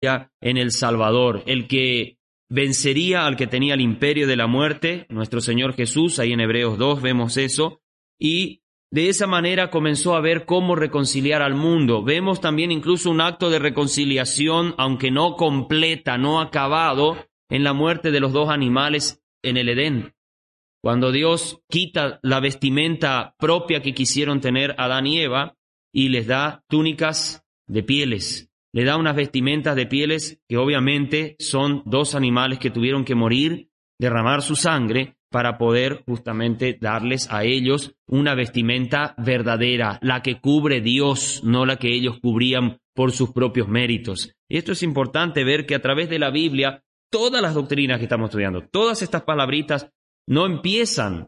en el Salvador, el que vencería al que tenía el imperio de la muerte, nuestro Señor Jesús. Ahí en Hebreos 2 vemos eso, y de esa manera comenzó a ver cómo reconciliar al mundo. Vemos también incluso un acto de reconciliación, aunque no completa, no acabado, en la muerte de los dos animales en el Edén. Cuando Dios quita la vestimenta propia que quisieron tener Adán y Eva y les da túnicas de pieles. Le da unas vestimentas de pieles que obviamente son dos animales que tuvieron que morir, derramar su sangre para poder justamente darles a ellos una vestimenta verdadera, la que cubre Dios, no la que ellos cubrían por sus propios méritos. Y esto es importante ver que a través de la Biblia, todas las doctrinas que estamos estudiando, todas estas palabritas no empiezan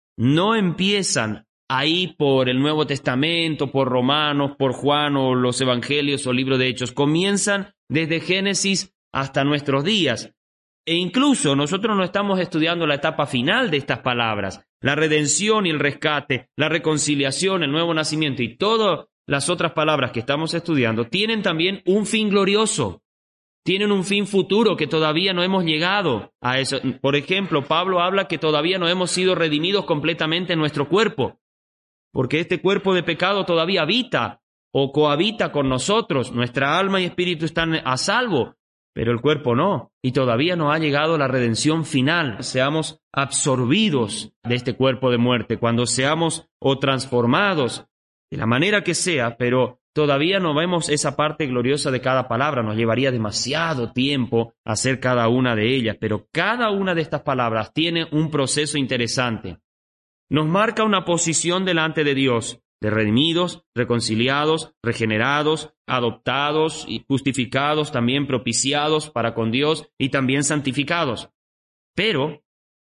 ahí por el Nuevo Testamento, por Romanos, por Juan o los Evangelios o libro de Hechos. Comienzan desde Génesis hasta nuestros días. E incluso nosotros no estamos estudiando la etapa final de estas palabras, la redención y el rescate, la reconciliación, el nuevo nacimiento y todas las otras palabras que estamos estudiando tienen también un fin glorioso. Tienen un fin futuro que todavía no hemos llegado a eso. Por ejemplo, Pablo habla que todavía no hemos sido redimidos completamente en nuestro cuerpo, porque este cuerpo de pecado todavía habita o cohabita con nosotros. Nuestra alma y espíritu están a salvo, pero el cuerpo no. Y todavía no ha llegado la redención final. Seamos absorbidos de este cuerpo de muerte, cuando seamos o transformados, de la manera que sea, pero todavía no vemos esa parte gloriosa de cada palabra. Nos llevaría demasiado tiempo hacer cada una de ellas, pero cada una de estas palabras tiene un proceso interesante. Nos marca una posición delante de Dios, de redimidos, reconciliados, regenerados, adoptados y justificados, también propiciados para con Dios y también santificados. Pero,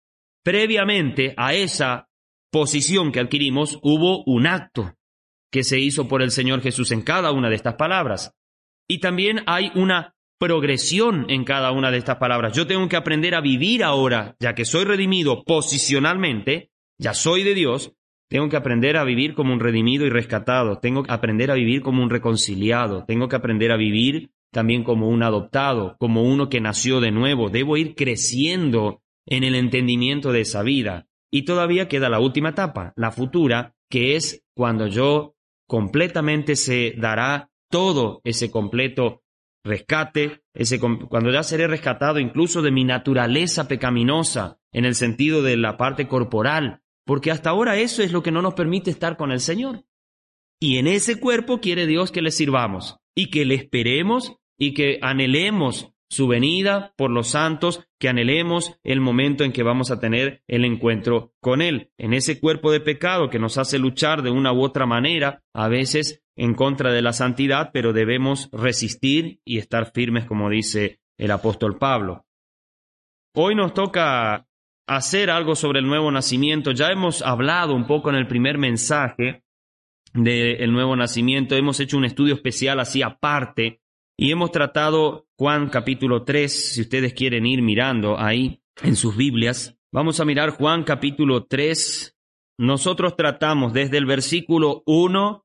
previamente a esa posición que adquirimos, hubo un acto que se hizo por el Señor Jesús en cada una de estas palabras. Y también hay una progresión en cada una de estas palabras. Yo tengo que aprender a vivir ahora, ya que soy redimido posicionalmente, ya soy de Dios, tengo que aprender a vivir como un redimido y rescatado, tengo que aprender a vivir como un reconciliado, tengo que aprender a vivir también como un adoptado, como uno que nació de nuevo. Debo ir creciendo en el entendimiento de esa vida. Y todavía queda la última etapa, la futura, que es cuando yo completamente se dará todo ese completo rescate, cuando ya seré rescatado incluso de mi naturaleza pecaminosa, en el sentido de la parte corporal, porque hasta ahora eso es lo que no nos permite estar con el Señor. Y en ese cuerpo quiere Dios que le sirvamos, y que le esperemos, y que anhelemos su venida por los santos, que anhelemos el momento en que vamos a tener el encuentro con Él. En ese cuerpo de pecado que nos hace luchar de una u otra manera, a veces en contra de la santidad, pero debemos resistir y estar firmes, como dice el apóstol Pablo. Hoy nos toca hacer algo sobre el nuevo nacimiento. Ya hemos hablado un poco en el primer mensaje del nuevo nacimiento. Hemos hecho un estudio especial así aparte y hemos tratado Juan capítulo 3, si ustedes quieren ir mirando ahí en sus Biblias. Vamos a mirar Juan capítulo 3. Nosotros tratamos desde el versículo 1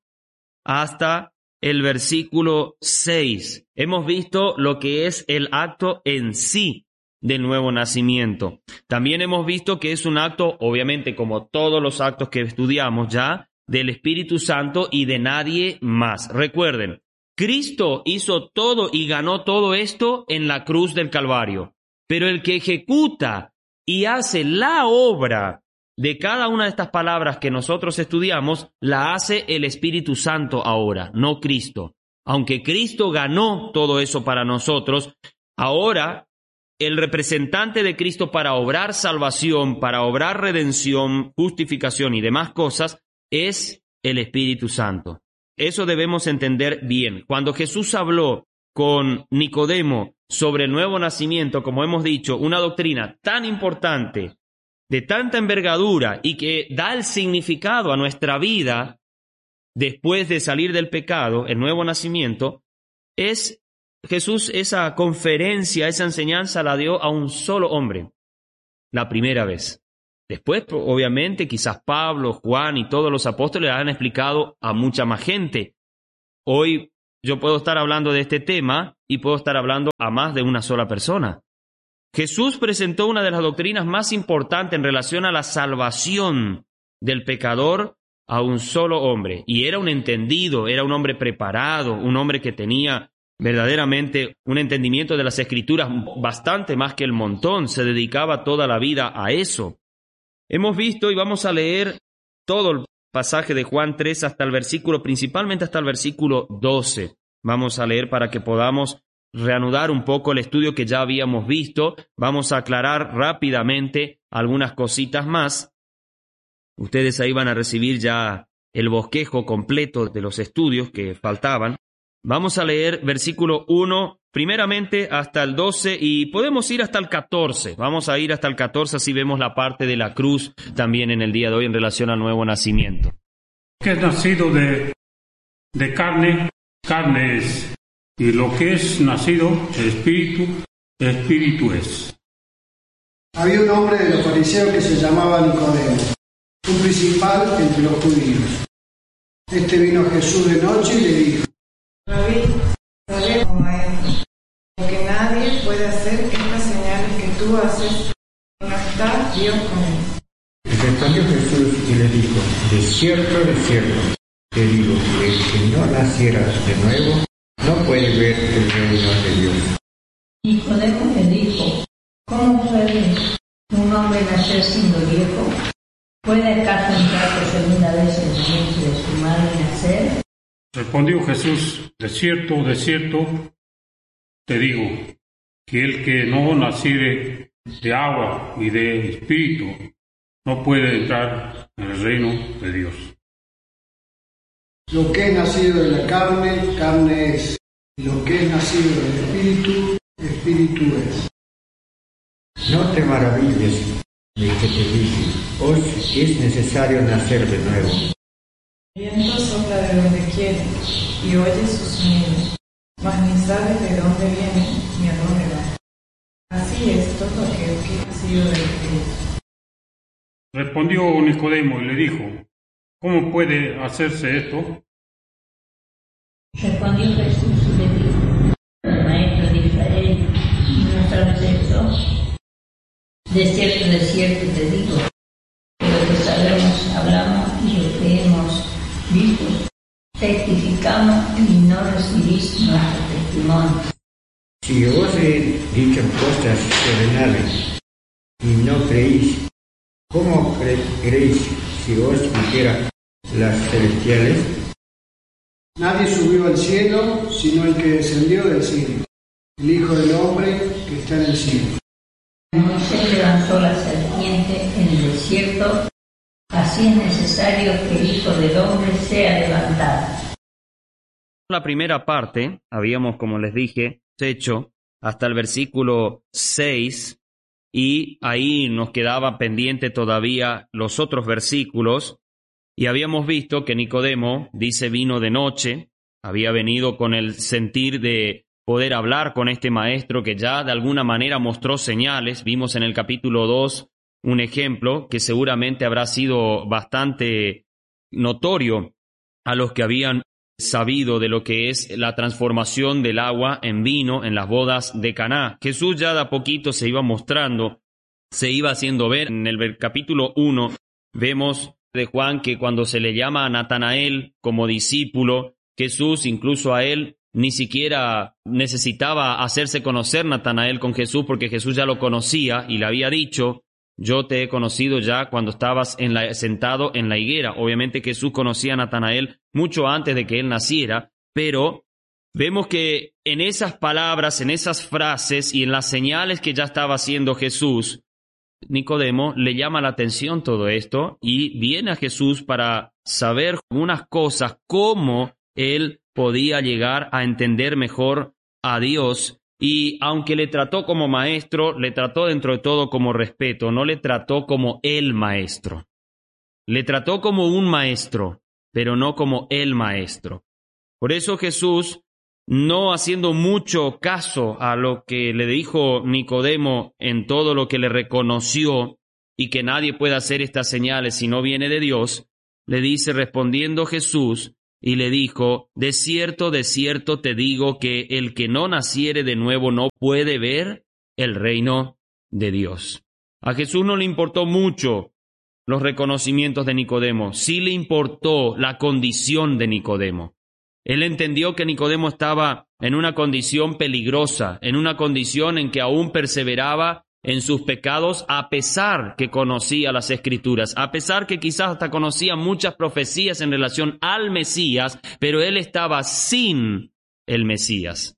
hasta el versículo 6. Hemos visto lo que es el acto en sí del nuevo nacimiento. También hemos visto que es un acto, obviamente como todos los actos que estudiamos ya, del Espíritu Santo y de nadie más. Recuerden, Cristo hizo todo y ganó todo esto en la cruz del Calvario, pero el que ejecuta y hace la obra de cada una de estas palabras que nosotros estudiamos, la hace el Espíritu Santo ahora, no Cristo. Aunque Cristo ganó todo eso para nosotros, ahora el representante de Cristo para obrar salvación, para obrar redención, justificación y demás cosas, es el Espíritu Santo. Eso debemos entender bien. Cuando Jesús habló con Nicodemo sobre el nuevo nacimiento, como hemos dicho, una doctrina tan importante, de tanta envergadura y que da el significado a nuestra vida después de salir del pecado, el nuevo nacimiento, Jesús esa conferencia, esa enseñanza la dio a un solo hombre, la primera vez. Después, obviamente, quizás Pablo, Juan y todos los apóstoles han explicado a mucha más gente. Hoy yo puedo estar hablando de este tema y puedo estar hablando a más de una sola persona. Jesús presentó una de las doctrinas más importantes en relación a la salvación del pecador a un solo hombre. Y era un entendido, era un hombre preparado, un hombre que tenía verdaderamente un entendimiento de las Escrituras bastante más que el montón. Se dedicaba toda la vida a eso. Hemos visto y vamos a leer todo el pasaje de Juan 3 hasta el versículo, principalmente hasta el versículo 12. Vamos a leer para que podamos reanudar un poco el estudio que ya habíamos visto. Vamos a aclarar rápidamente algunas cositas más. Ustedes ahí van a recibir ya el bosquejo completo de los estudios que faltaban. Vamos a leer versículo 1, primeramente hasta el 12 y podemos ir hasta el 14. Vamos a ir hasta el 14, así vemos la parte de la cruz también en el día de hoy en relación al nuevo nacimiento. Que es nacido de carne, carne es. Y lo que es nacido de espíritu, espíritu es. Había un hombre de los fariseos que se llamaba Nicodemo, un principal entre los judíos. Este vino a Jesús de noche y le dijo: Rabí, sabemos, maestro, porque nadie puede hacer estas señales que tú haces, no está Dios con él. Respondió Jesús y le dijo: de cierto, te digo que el que no naciera de nuevo no puede ver el reino de Dios. Nicodemo le dijo: ¿cómo puede un hombre nacer siendo viejo? ¿Puede acaso entrar por segunda vez en el vientre de su madre y nacer? Respondió Jesús: de cierto, te digo, que el que no naciere de agua y de espíritu no puede entrar en el reino de Dios. Lo que es nacido de la carne, carne es. Y lo que es nacido del espíritu, espíritu es. No te maravilles de que te dije: os es necesario nacer de nuevo. El viento sopla de donde quiere y oye su sonido, mas ni sabe de dónde viene ni a dónde va. Así es todo aquel que ha nacido del espíritu. Respondió Nicodemo y le dijo: ¿cómo puede hacerse esto? Respondió Jesús y le dijo: el maestro de Israel no sabes esto. De cierto te digo, que lo que sabemos hablamos y lo que hemos visto testificamos y no recibís nuestro testimonio. Si os he dicho cosas terrenales y no creéis, ¿cómo creéis si os dijera las celestiales? Nadie subió al cielo, sino el que descendió del cielo, el Hijo del Hombre que está en el cielo. Moisés levantó la serpiente en el desierto, así es necesario que el Hijo del Hombre sea levantado. La primera parte, habíamos, como les dije, hecho hasta el versículo 6, y ahí nos quedaba pendiente todavía los otros versículos, y habíamos visto que Nicodemo, dice, vino de noche, había venido con el sentir de poder hablar con este maestro que ya de alguna manera mostró señales. Vimos en el capítulo 2 un ejemplo que seguramente habrá sido bastante notorio a los que habían sabido de lo que es la transformación del agua en vino en las bodas de Caná. Jesús ya de a poquito se iba mostrando, se iba haciendo ver. En el capítulo 1 vemos de Juan que cuando se le llama a Natanael como discípulo, Jesús incluso a él ni siquiera necesitaba hacerse conocer Natanael con Jesús, porque Jesús ya lo conocía y le había dicho: yo te he conocido ya cuando estabas sentado en la higuera. Obviamente Jesús conocía a Natanael mucho antes de que él naciera, pero vemos que en esas palabras, en esas frases y en las señales que ya estaba haciendo Jesús, Nicodemo le llama la atención todo esto y viene a Jesús para saber algunas cosas, cómo él podía llegar a entender mejor a Dios. Y aunque le trató como maestro, le trató dentro de todo como respeto, no le trató como el maestro. Le trató como un maestro, pero no como el maestro. Por eso Jesús, no haciendo mucho caso a lo que le dijo Nicodemo en todo lo que le reconoció y que nadie puede hacer estas señales si no viene de Dios, le dice respondiendo Jesús: y le dijo, de cierto te digo que el que no naciere de nuevo no puede ver el reino de Dios. A Jesús no le importó mucho los reconocimientos de Nicodemo, sí le importó la condición de Nicodemo. Él entendió que Nicodemo estaba en una condición peligrosa, en una condición en que aún perseveraba en sus pecados, a pesar que conocía las Escrituras, a pesar que quizás hasta conocía muchas profecías en relación al Mesías, pero él estaba sin el Mesías.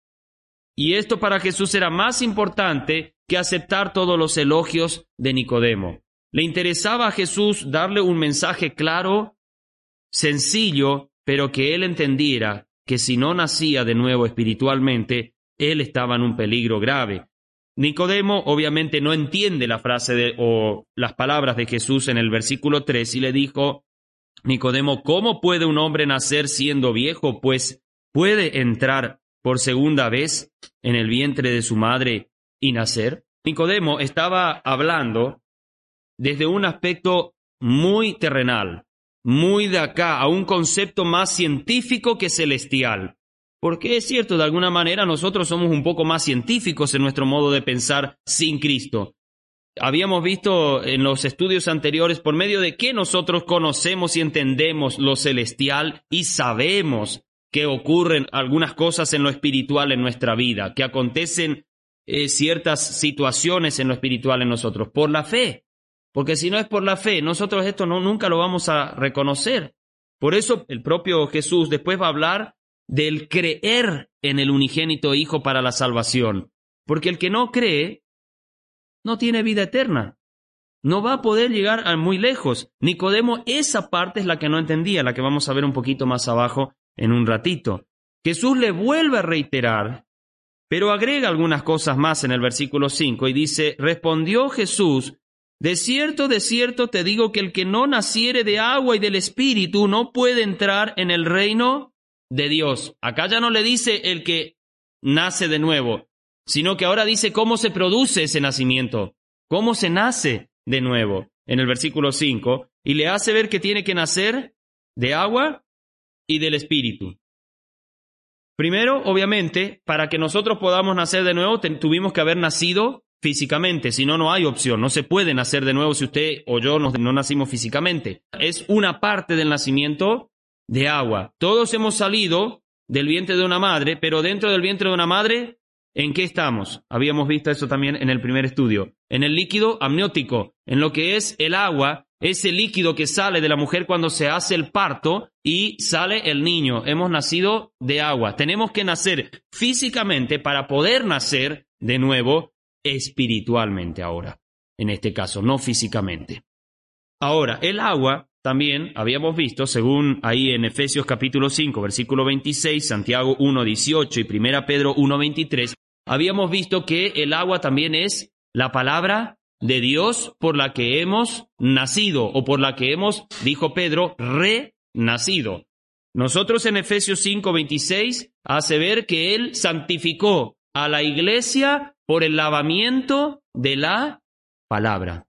Y esto para Jesús era más importante que aceptar todos los elogios de Nicodemo. Le interesaba a Jesús darle un mensaje claro, sencillo, pero que él entendiera que si no nacía de nuevo espiritualmente, él estaba en un peligro grave. Nicodemo obviamente no entiende la frase o las palabras de Jesús en el versículo 3 y le dijo, Nicodemo, ¿cómo puede un hombre nacer siendo viejo? Pues puede entrar por segunda vez en el vientre de su madre y nacer. Nicodemo estaba hablando desde un aspecto muy terrenal, muy de acá, a un concepto más científico que celestial. Porque es cierto, de alguna manera nosotros somos un poco más científicos en nuestro modo de pensar sin Cristo. Habíamos visto en los estudios anteriores por medio de que nosotros conocemos y entendemos lo celestial y sabemos que ocurren algunas cosas en lo espiritual en nuestra vida, que acontecen ciertas situaciones en lo espiritual en nosotros, por la fe. Porque si no es por la fe, nosotros esto nunca lo vamos a reconocer. Por eso el propio Jesús después va a hablar del creer en el unigénito Hijo para la salvación. Porque el que no cree no tiene vida eterna. No va a poder llegar a muy lejos. Nicodemo, esa parte es la que no entendía, la que vamos a ver un poquito más abajo en un ratito. Jesús le vuelve a reiterar, pero agrega algunas cosas más en el versículo 5 y dice, respondió Jesús, de cierto te digo que el que no naciere de agua y del Espíritu no puede entrar en el reino de Dios. Acá ya no le dice el que nace de nuevo, sino que ahora dice cómo se produce ese nacimiento, cómo se nace de nuevo en el versículo 5, y le hace ver que tiene que nacer de agua y del Espíritu. Primero, obviamente, para que nosotros podamos nacer de nuevo, tuvimos que haber nacido físicamente, si no, no hay opción, no se puede nacer de nuevo si usted o yo no nacimos físicamente. Es una parte del nacimiento de agua. Todos hemos salido del vientre de una madre, pero dentro del vientre de una madre, ¿en qué estamos? Habíamos visto eso también en el primer estudio. En el líquido amniótico, en lo que es el agua, ese líquido que sale de la mujer cuando se hace el parto y sale el niño. Hemos nacido de agua. Tenemos que nacer físicamente para poder nacer de nuevo espiritualmente ahora. En este caso, no físicamente. Ahora, el agua también habíamos visto, según ahí en Efesios capítulo 5, versículo 26, Santiago 1:18 y 1 Pedro 1:23, habíamos visto que el agua también es la palabra de Dios por la que hemos nacido, o por la que hemos, dijo Pedro, renacido. Nosotros en Efesios 5:26 hace ver que Él santificó a la iglesia por el lavamiento de la palabra.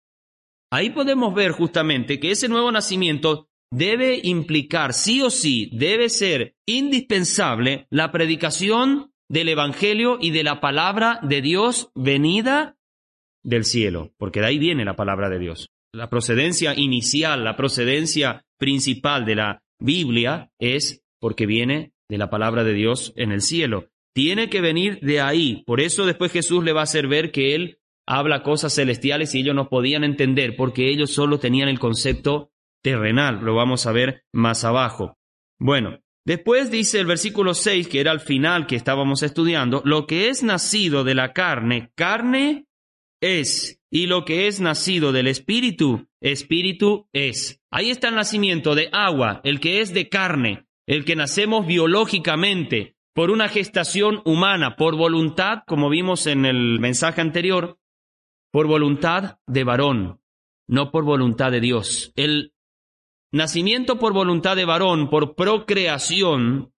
Ahí podemos ver justamente que ese nuevo nacimiento debe implicar, sí o sí, debe ser indispensable la predicación del Evangelio y de la palabra de Dios venida del cielo, porque de ahí viene la palabra de Dios. La procedencia inicial, la procedencia principal de la Biblia es porque viene de la palabra de Dios en el cielo. Tiene que venir de ahí. Por eso después Jesús le va a hacer ver que Él habla cosas celestiales y ellos no podían entender porque ellos solo tenían el concepto terrenal. Lo vamos a ver más abajo. Bueno, después dice el versículo 6, que era el final que estábamos estudiando, lo que es nacido de la carne, carne es, y lo que es nacido del Espíritu, Espíritu es. Ahí está el nacimiento de agua, el que es de carne, el que nacemos biológicamente, por una gestación humana, por voluntad, como vimos en el mensaje anterior, por voluntad de varón, no por voluntad de Dios. El nacimiento por voluntad de varón, por procreación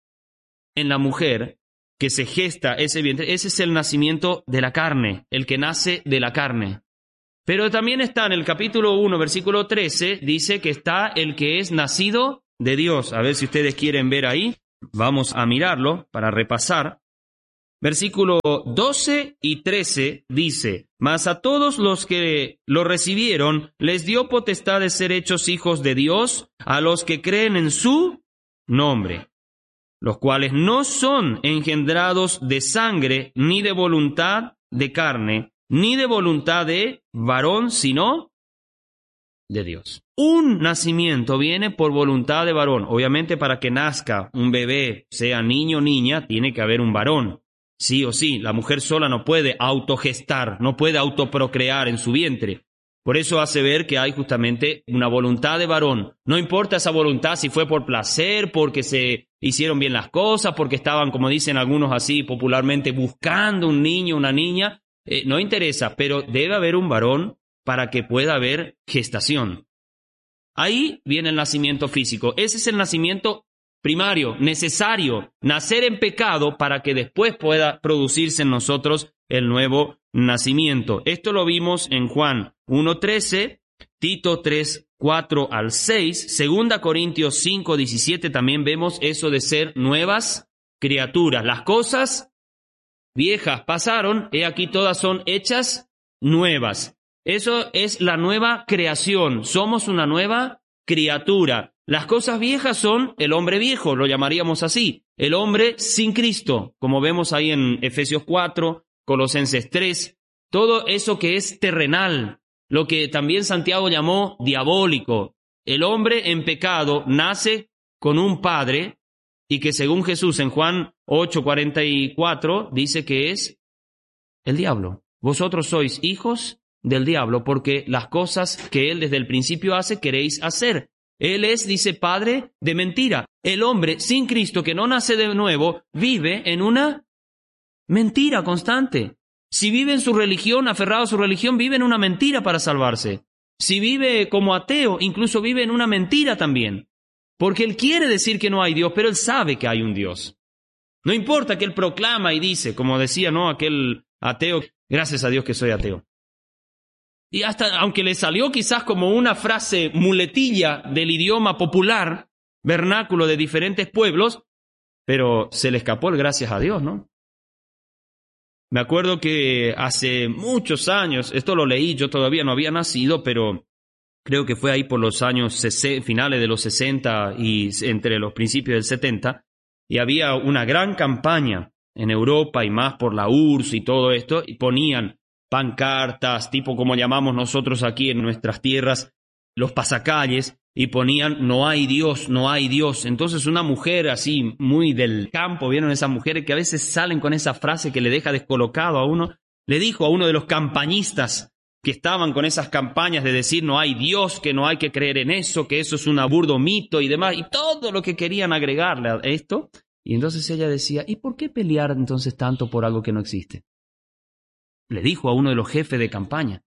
en la mujer, que se gesta ese vientre, ese es el nacimiento de la carne, el que nace de la carne. Pero también está en el capítulo 1, versículo 13, dice que está el que es nacido de Dios. A ver si ustedes quieren ver ahí. Vamos a mirarlo para repasar. Versículo 12 y 13 dice: Mas a todos los que lo recibieron, les dio potestad de ser hechos hijos de Dios, a los que creen en su nombre, los cuales no son engendrados de sangre, ni de voluntad de carne, ni de voluntad de varón, sino de Dios. Un nacimiento viene por voluntad de varón. Obviamente, para que nazca un bebé, sea niño o niña, tiene que haber un varón. Sí o sí, la mujer sola no puede autogestar, no puede autoprocrear en su vientre. Por eso hace ver que hay justamente una voluntad de varón. No importa esa voluntad si fue por placer, porque se hicieron bien las cosas, porque estaban, como dicen algunos así popularmente, buscando un niño, una niña. No interesa, pero debe haber un varón para que pueda haber gestación. Ahí viene el nacimiento físico. Ese es el nacimiento primario, necesario, nacer en pecado para que después pueda producirse en nosotros el nuevo nacimiento. Esto lo vimos en Juan 1:13, Tito 3:4 al 6, 2 Corintios 5:17 también vemos eso de ser nuevas criaturas. Las cosas viejas pasaron, he aquí todas son hechas nuevas. Eso es la nueva creación, somos una nueva criatura. Las cosas viejas son el hombre viejo, lo llamaríamos así, el hombre sin Cristo, como vemos ahí en Efesios 4, Colosenses 3, todo eso que es terrenal, lo que también Santiago llamó diabólico. El hombre en pecado nace con un padre y que según Jesús en Juan 8:44 dice que es el diablo. Vosotros sois hijos del diablo porque las cosas que él desde el principio hace queréis hacer. Él es, dice, padre de mentira. El hombre sin Cristo que no nace de nuevo vive en una mentira constante. Si vive en su religión, aferrado a su religión, vive en una mentira para salvarse. Si vive como ateo, incluso vive en una mentira también. Porque él quiere decir que no hay Dios, pero él sabe que hay un Dios. No importa que él proclama y dice, como decía, ¿no?, aquel ateo, gracias a Dios que soy ateo. Y hasta, aunque le salió quizás como una frase muletilla del idioma popular, vernáculo de diferentes pueblos, pero se le escapó el gracias a Dios, ¿no? Me acuerdo que hace muchos años, esto lo leí, yo todavía no había nacido, pero creo que fue ahí por los años finales de los 60 y entre los principios del 70, y había una gran campaña en Europa y más por la URSS y todo esto, y ponían pancartas, tipo como llamamos nosotros aquí en nuestras tierras, los pasacalles, y ponían no hay Dios, no hay Dios. Entonces una mujer así muy del campo, ¿vieron esas mujeres que a veces salen con esa frase que le deja descolocado a uno? Le dijo a uno de los campañistas que estaban con esas campañas de decir no hay Dios, que no hay que creer en eso, que eso es un aburdo mito y demás, y todo lo que querían agregarle a esto. Y entonces ella decía, ¿y por qué pelear entonces tanto por algo que no existe? Le dijo a uno de los jefes de campaña.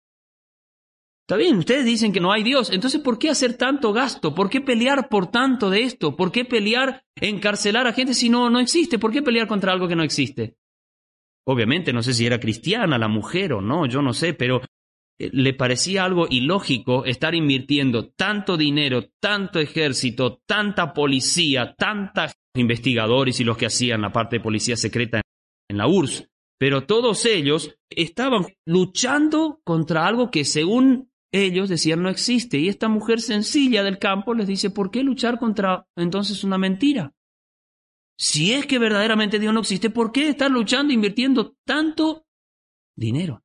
Está bien, ustedes dicen que no hay Dios, entonces ¿por qué hacer tanto gasto? ¿Por qué pelear por tanto de esto? ¿Por qué pelear, encarcelar a gente si no existe? ¿Por qué pelear contra algo que no existe? Obviamente, no sé si era cristiana la mujer o no, yo no sé, pero le parecía algo ilógico estar invirtiendo tanto dinero, tanto ejército, tanta policía, tantos investigadores y los que hacían la parte de policía secreta en la URSS. Pero todos ellos estaban luchando contra algo que según ellos decían no existe. Y esta mujer sencilla del campo les dice, ¿por qué luchar contra entonces una mentira? Si es que verdaderamente Dios no existe, ¿por qué estar luchando, invirtiendo tanto dinero?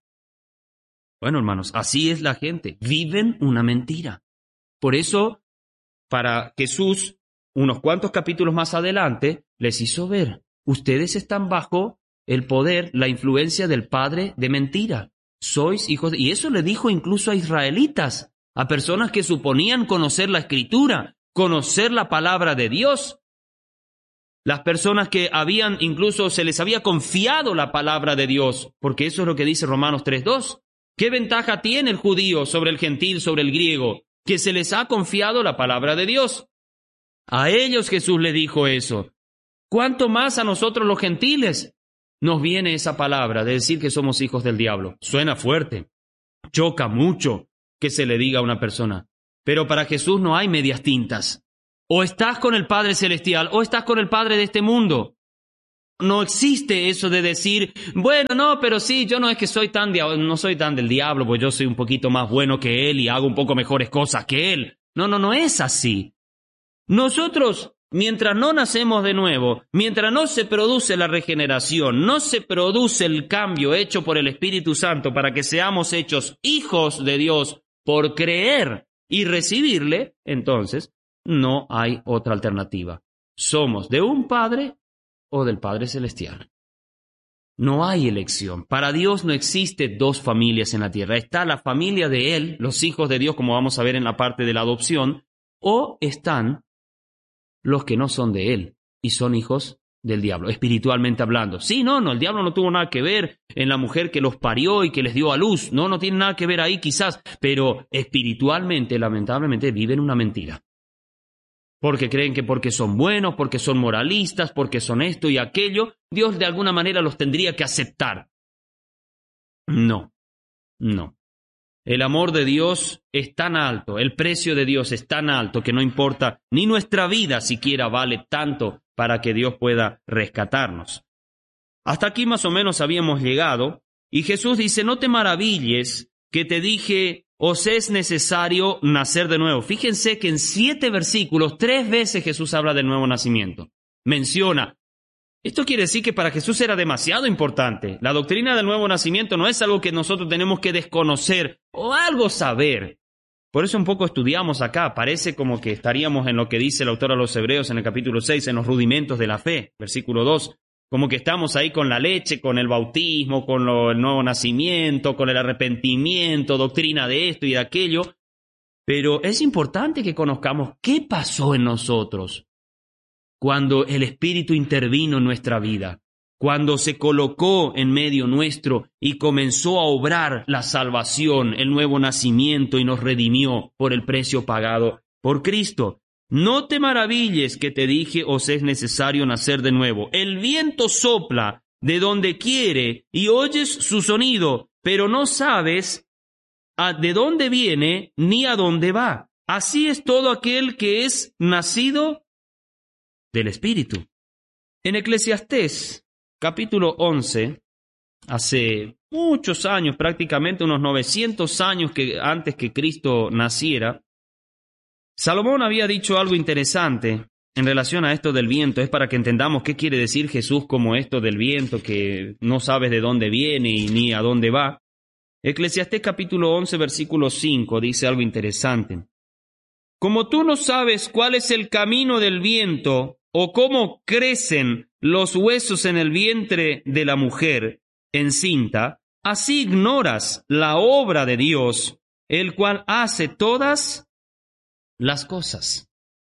Bueno, hermanos, así es la gente. Viven una mentira. Por eso, para Jesús, unos cuantos capítulos más adelante, les hizo ver, ustedes están bajo el poder, la influencia del padre de mentira. Sois hijos y eso le dijo incluso a israelitas, a personas que suponían conocer la Escritura, conocer la palabra de Dios. Las personas que incluso se les había confiado la palabra de Dios, porque eso es lo que dice Romanos 3:2. ¿Qué ventaja tiene el judío sobre el gentil, sobre el griego? Que se les ha confiado la palabra de Dios. A ellos Jesús le dijo eso. ¿Cuánto más a nosotros los gentiles? Nos viene esa palabra de decir que somos hijos del diablo. Suena fuerte, choca mucho que se le diga a una persona. Pero para Jesús no hay medias tintas. O estás con el Padre Celestial o estás con el Padre de este mundo. No existe eso de decir, bueno, no, pero sí, yo no es que no soy tan del diablo, pues yo soy un poquito más bueno que él y hago un poco mejores cosas que él. No es así. Nosotros, mientras no nacemos de nuevo, mientras no se produce la regeneración, no se produce el cambio hecho por el Espíritu Santo para que seamos hechos hijos de Dios por creer y recibirle, entonces no hay otra alternativa. Somos de un Padre o del Padre Celestial. No hay elección. Para Dios no existe dos familias en la tierra. Está la familia de Él, los hijos de Dios, como vamos a ver en la parte de la adopción, o están los que no son de Él y son hijos del diablo, espiritualmente hablando. Sí, el diablo no tuvo nada que ver en la mujer que los parió y que les dio a luz. No tiene nada que ver ahí quizás, pero espiritualmente, lamentablemente, viven una mentira. Porque creen que porque son buenos, porque son moralistas, porque son esto y aquello, Dios de alguna manera los tendría que aceptar. No. El amor de Dios es tan alto, el precio de Dios es tan alto que no importa, ni nuestra vida siquiera vale tanto para que Dios pueda rescatarnos. Hasta aquí más o menos habíamos llegado, y Jesús dice, no te maravilles que te dije, os es necesario nacer de nuevo. Fíjense que en 7 versículos, 3 veces Jesús habla del nuevo nacimiento. Menciona. Esto quiere decir que para Jesús era demasiado importante. La doctrina del nuevo nacimiento no es algo que nosotros tenemos que desconocer o algo saber. Por eso un poco estudiamos acá. Parece como que estaríamos en lo que dice el autor a los Hebreos en el capítulo 6, en los rudimentos de la fe, versículo 2. Como que estamos ahí con la leche, con el bautismo, con el nuevo nacimiento, con el arrepentimiento, doctrina de esto y de aquello. Pero es importante que conozcamos qué pasó en nosotros cuando el Espíritu intervino en nuestra vida, cuando se colocó en medio nuestro y comenzó a obrar la salvación, el nuevo nacimiento y nos redimió por el precio pagado por Cristo. No te maravilles que te dije, os es necesario nacer de nuevo. El viento sopla de donde quiere y oyes su sonido, pero no sabes de dónde viene ni a dónde va. Así es todo aquel que es nacido del Espíritu. En Eclesiastés, capítulo 11, hace muchos años, prácticamente unos 900 años antes que Cristo naciera, Salomón había dicho algo interesante en relación a esto del viento. Es para que entendamos qué quiere decir Jesús como esto del viento, que no sabes de dónde viene y ni a dónde va. Eclesiastés capítulo 11, versículo 5, dice algo interesante. Como tú no sabes cuál es el camino del viento o cómo crecen los huesos en el vientre de la mujer encinta, así ignoras la obra de Dios, el cual hace todas las cosas.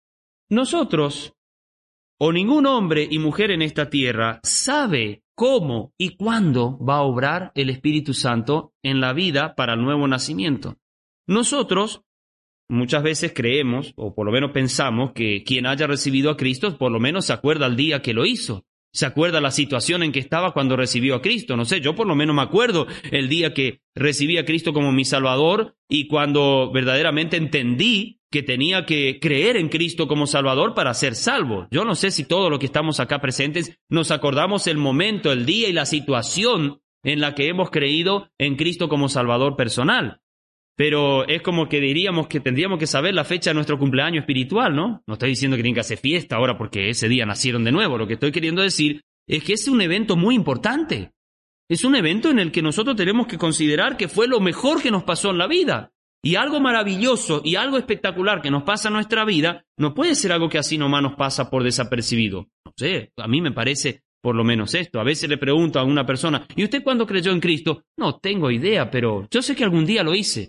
Nosotros, o ningún hombre y mujer en esta tierra, sabe cómo y cuándo va a obrar el Espíritu Santo en la vida para el nuevo nacimiento. Nosotros muchas veces creemos, o por lo menos pensamos, que quien haya recibido a Cristo por lo menos se acuerda el día que lo hizo. Se acuerda la situación en que estaba cuando recibió a Cristo. No sé, yo por lo menos me acuerdo el día que recibí a Cristo como mi Salvador y cuando verdaderamente entendí que tenía que creer en Cristo como Salvador para ser salvo. Yo no sé si todos los que estamos acá presentes nos acordamos el momento, el día y la situación en la que hemos creído en Cristo como Salvador personal. Pero es como que diríamos que tendríamos que saber la fecha de nuestro cumpleaños espiritual, ¿no? No estoy diciendo que tienen que hacer fiesta ahora porque ese día nacieron de nuevo. Lo que estoy queriendo decir es que es un evento muy importante. Es un evento en el que nosotros tenemos que considerar que fue lo mejor que nos pasó en la vida. Y algo maravilloso y algo espectacular que nos pasa en nuestra vida no puede ser algo que así nomás nos pasa por desapercibido. No sé, a mí me parece por lo menos esto. A veces le pregunto a una persona, ¿y usted cuándo creyó en Cristo? No tengo idea, pero yo sé que algún día lo hice.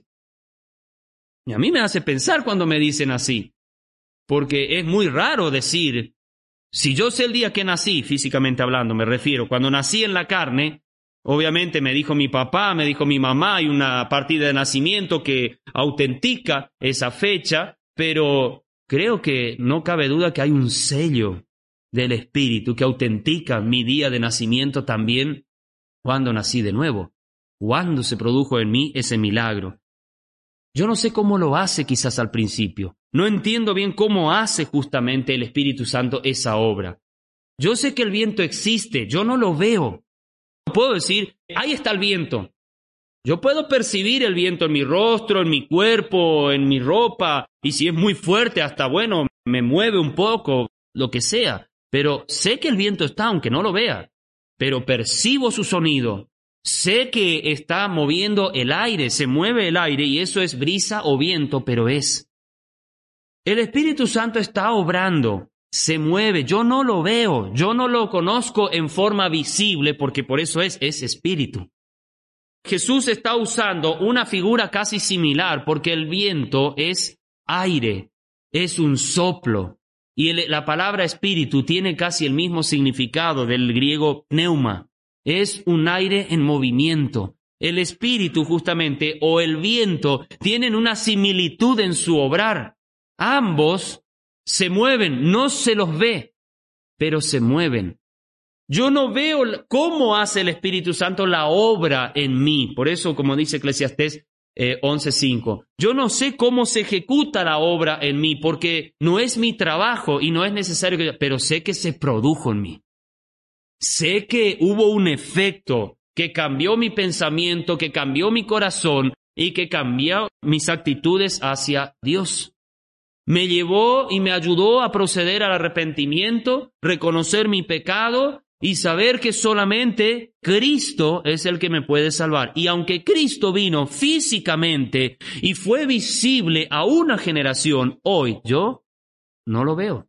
Y a mí me hace pensar cuando me dicen así, porque es muy raro decir, si yo sé el día que nací, físicamente hablando me refiero, cuando nací en la carne, obviamente me dijo mi papá, me dijo mi mamá, hay una partida de nacimiento que autentica esa fecha, pero creo que no cabe duda que hay un sello del Espíritu que autentica mi día de nacimiento también cuando nací de nuevo, cuando se produjo en mí ese milagro. Yo no sé cómo lo hace quizás al principio, No entiendo bien cómo hace justamente el Espíritu Santo esa obra. Yo sé que el viento existe, yo no lo veo. Puedo decir, ahí está el viento. Yo puedo percibir el viento en mi rostro, en mi cuerpo, en mi ropa, y si es muy fuerte, hasta bueno, me mueve un poco, lo que sea. Pero sé que el viento está, aunque no lo vea. Pero percibo su sonido. Sé que está moviendo el aire, se mueve el aire, y eso es brisa o viento, pero es. El Espíritu Santo está obrando, se mueve, yo no lo veo, yo no lo conozco en forma visible, porque por eso es espíritu. Jesús está usando una figura casi similar, porque el viento es aire, es un soplo. Y la palabra espíritu tiene casi el mismo significado del griego pneuma. Es un aire en movimiento. El espíritu justamente o el viento tienen una similitud en su obrar. Ambos se mueven, no se los ve, pero se mueven. Yo no veo cómo hace el Espíritu Santo la obra en mí. Por eso, como dice Eclesiastés 11:5, yo no sé cómo se ejecuta la obra en mí, porque no es mi trabajo y no es necesario pero sé que se produjo en mí. Sé que hubo un efecto que cambió mi pensamiento, que cambió mi corazón y que cambió mis actitudes hacia Dios. Me llevó y me ayudó a proceder al arrepentimiento, reconocer mi pecado y saber que solamente Cristo es el que me puede salvar. Y aunque Cristo vino físicamente y fue visible a una generación, hoy yo no lo veo.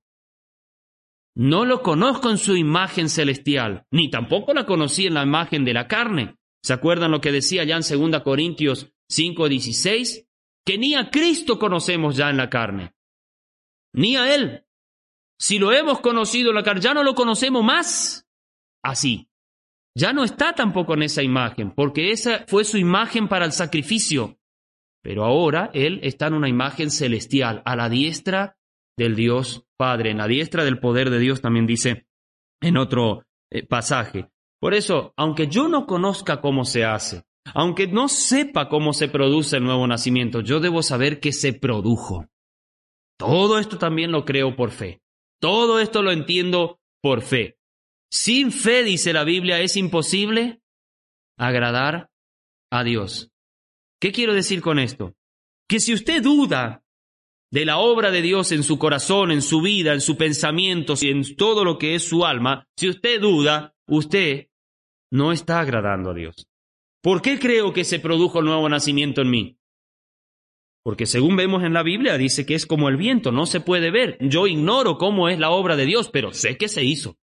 No lo conozco en su imagen celestial, ni tampoco la conocí en la imagen de la carne. ¿Se acuerdan lo que decía ya en 2 Corintios 5:16? Que ni a Cristo conocemos ya en la carne. Ni a Él. Si lo hemos conocido en la carne, ya no lo conocemos más así. Ya no está tampoco en esa imagen, porque esa fue su imagen para el sacrificio. Pero ahora Él está en una imagen celestial, a la diestra del Dios Padre, en la diestra del poder de Dios, también dice en otro pasaje. Por eso, aunque yo no conozca cómo se hace, aunque no sepa cómo se produce el nuevo nacimiento, yo debo saber que se produjo. Todo esto también lo creo por fe. Todo esto lo entiendo por fe. Sin fe, dice la Biblia, es imposible agradar a Dios. ¿Qué quiero decir con esto? Que si usted duda de la obra de Dios en su corazón, en su vida, en su pensamiento, en todo lo que es su alma, si usted duda, usted no está agradando a Dios. ¿Por qué creo que se produjo el nuevo nacimiento en mí? Porque según vemos en la Biblia, dice que es como el viento, no se puede ver. Yo ignoro cómo es la obra de Dios, pero sé que se hizo.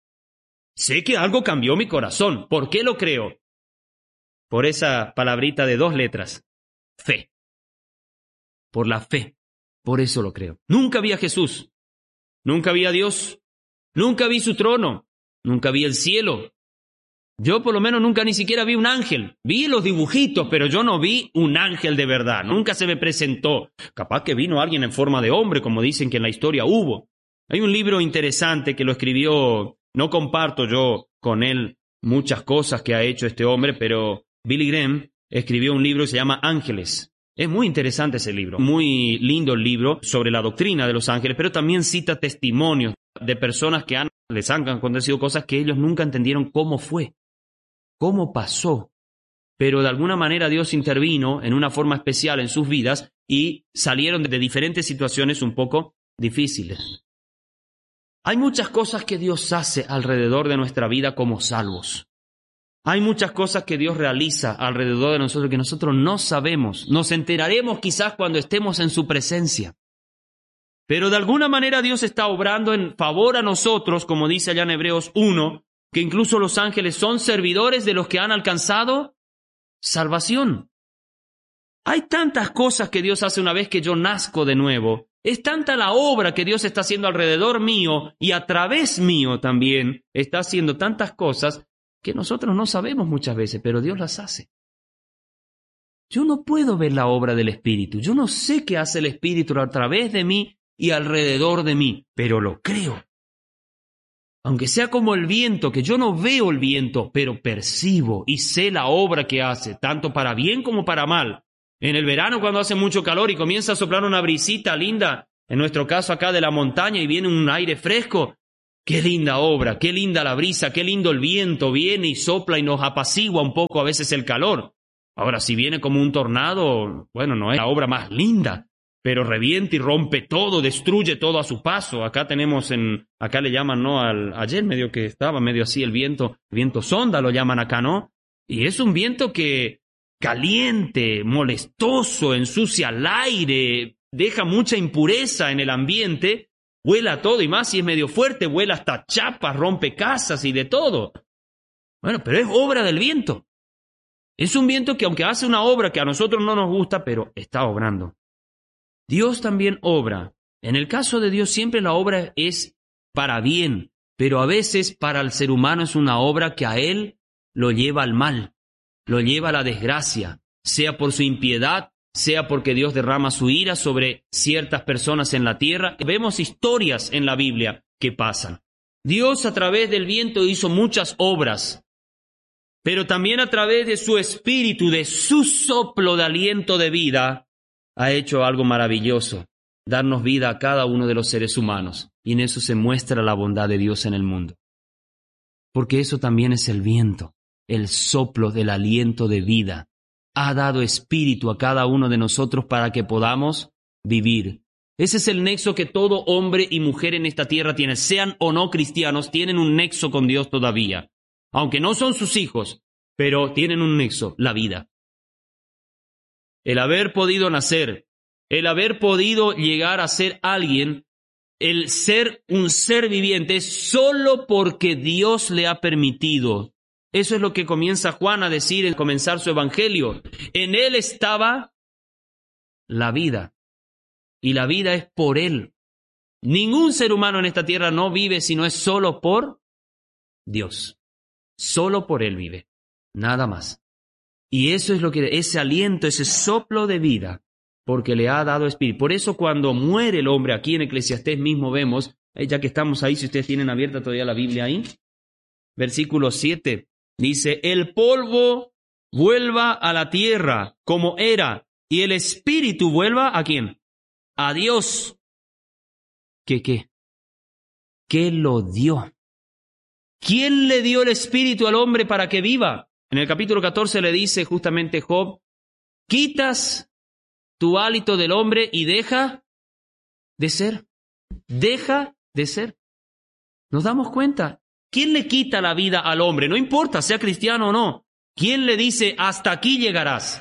Sé que algo cambió mi corazón. ¿Por qué lo creo? Por esa palabrita de 2 letras. Fe. Por la fe. Por eso lo creo. Nunca vi a Jesús. Nunca vi a Dios. Nunca vi su trono. Nunca vi el cielo. Yo por lo menos nunca ni siquiera vi un ángel. Vi los dibujitos, pero yo no vi un ángel de verdad. Nunca se me presentó. Capaz que vino alguien en forma de hombre, como dicen que en la historia hubo. Hay un libro interesante que lo escribió, no comparto yo con él muchas cosas que ha hecho este hombre, pero Billy Graham escribió un libro que se llama Ángeles. Es muy interesante ese libro, muy lindo el libro sobre la doctrina de los ángeles, pero también cita testimonios de personas que les han acontecido cosas que ellos nunca entendieron cómo fue. ¿Cómo pasó? Pero de alguna manera Dios intervino en una forma especial en sus vidas y salieron de diferentes situaciones un poco difíciles. Hay muchas cosas que Dios hace alrededor de nuestra vida como salvos. Hay muchas cosas que Dios realiza alrededor de nosotros que nosotros no sabemos. Nos enteraremos quizás cuando estemos en su presencia. Pero de alguna manera Dios está obrando en favor a nosotros, como dice allá en Hebreos 1, que incluso los ángeles son servidores de los que han alcanzado salvación. Hay tantas cosas que Dios hace una vez que yo nazco de nuevo. Es tanta la obra que Dios está haciendo alrededor mío y a través mío también está haciendo tantas cosas que nosotros no sabemos muchas veces, pero Dios las hace. Yo no puedo ver la obra del Espíritu. Yo no sé qué hace el Espíritu a través de mí y alrededor de mí, pero lo creo. Aunque sea como el viento, que yo no veo el viento, pero percibo y sé la obra que hace, tanto para bien como para mal. En el verano cuando hace mucho calor y comienza a soplar una brisita linda, en nuestro caso acá de la montaña, y viene un aire fresco, qué linda obra, qué linda la brisa, qué lindo el viento, viene y sopla y nos apacigua un poco a veces el calor. Ahora, si viene como un tornado, bueno, no es la obra más linda, pero revienta y rompe todo, destruye todo a su paso. Acá tenemos acá le llaman, ¿no? Ayer medio que estaba medio así el viento sonda lo llaman acá, ¿no? Y es un viento que caliente, molestoso, ensucia el aire, deja mucha impureza en el ambiente, vuela todo, y más si es medio fuerte, vuela hasta chapas, rompe casas y de todo. Bueno, pero es obra del viento. Es un viento que aunque hace una obra que a nosotros no nos gusta, pero está obrando. Dios también obra. En el caso de Dios siempre la obra es para bien, pero a veces para el ser humano es una obra que a él lo lleva al mal, lo lleva a la desgracia, sea por su impiedad, sea porque Dios derrama su ira sobre ciertas personas en la tierra. Vemos historias en la Biblia que pasan. Dios a través del viento hizo muchas obras, pero también a través de su espíritu, de su soplo de aliento de vida, ha hecho algo maravilloso, darnos vida a cada uno de los seres humanos. Y en eso se muestra la bondad de Dios en el mundo. Porque eso también es el viento, el soplo del aliento de vida. Ha dado espíritu a cada uno de nosotros para que podamos vivir. Ese es el nexo que todo hombre y mujer en esta tierra tiene, sean o no cristianos, tienen un nexo con Dios todavía. Aunque no son sus hijos, pero tienen un nexo, la vida. El haber podido nacer, el haber podido llegar a ser alguien, el ser un ser viviente, solo porque Dios le ha permitido. Eso es lo que comienza Juan a decir en comenzar su evangelio. En él estaba la vida, y la vida es por él. Ningún ser humano en esta tierra no vive sino es solo por Dios. Solo por él vive, nada más. Y eso es lo que, ese aliento, ese soplo de vida, porque le ha dado espíritu. Por eso cuando muere el hombre, aquí en Eclesiastés mismo vemos, ya que estamos ahí, si ustedes tienen abierta todavía la Biblia ahí, versículo 7, dice, el polvo vuelva a la tierra como era, y el espíritu vuelva ¿a quién? A Dios. ¿Qué lo dio? ¿Quién le dio el espíritu al hombre para que viva? En el capítulo 14 le dice justamente Job, quitas tu hálito del hombre y deja de ser. Deja de ser. ¿Nos damos cuenta? ¿Quién le quita la vida al hombre? No importa, sea cristiano o no. ¿Quién le dice, hasta aquí llegarás?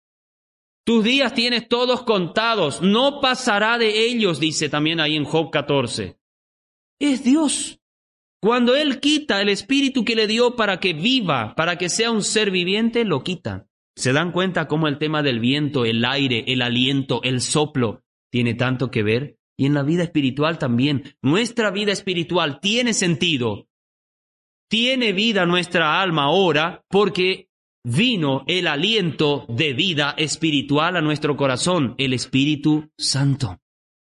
Tus días tienes todos contados, no pasará de ellos, dice también ahí en Job 14. Es Dios. Cuando Él quita el espíritu que le dio para que viva, para que sea un ser viviente, lo quita. ¿Se dan cuenta cómo el tema del viento, el aire, el aliento, el soplo, tiene tanto que ver? Y en la vida espiritual también. Nuestra vida espiritual tiene sentido. Tiene vida nuestra alma ahora porque vino el aliento de vida espiritual a nuestro corazón, el Espíritu Santo.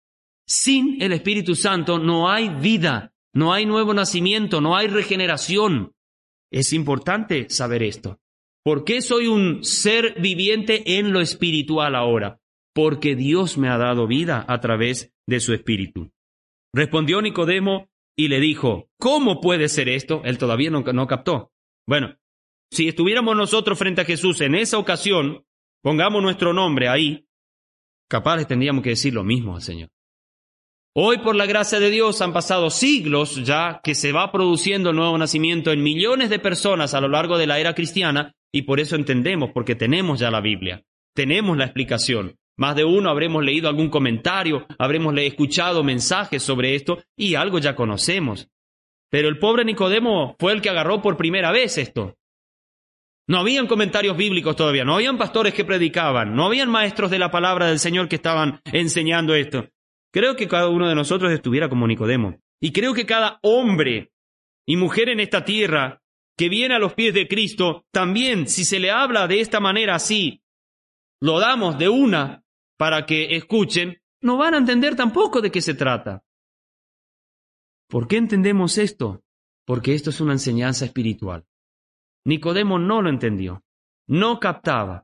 Sin el Espíritu Santo no hay vida. No hay nuevo nacimiento, no hay regeneración. Es importante saber esto. ¿Por qué soy un ser viviente en lo espiritual ahora? Porque Dios me ha dado vida a través de su Espíritu. Respondió Nicodemo y le dijo, ¿cómo puede ser esto? Él todavía no captó. Bueno, si estuviéramos nosotros frente a Jesús en esa ocasión, pongamos nuestro nombre ahí, capaz les tendríamos que decir lo mismo al Señor. Hoy, por la gracia de Dios, han pasado siglos ya que se va produciendo el nuevo nacimiento en millones de personas a lo largo de la era cristiana, y por eso entendemos, porque tenemos ya la Biblia, tenemos la explicación. Más de uno habremos leído algún comentario, habremos escuchado mensajes sobre esto, y algo ya conocemos. Pero el pobre Nicodemo fue el que agarró por primera vez esto. No habían comentarios bíblicos todavía, no habían pastores que predicaban, no habían maestros de la palabra del Señor que estaban enseñando esto. Creo que cada uno de nosotros estuviera como Nicodemo. Y creo que cada hombre y mujer en esta tierra que viene a los pies de Cristo, también, si se le habla de esta manera así, lo damos de una para que escuchen, no van a entender tampoco de qué se trata. ¿Por qué entendemos esto? Porque esto es una enseñanza espiritual. Nicodemo no lo entendió, no captaba.